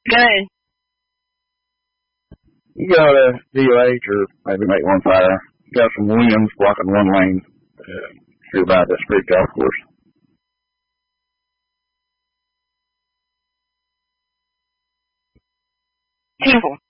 Good. You got a DOH or maybe make one fire. You got some winds blocking one lane through about the street golf course. Temple.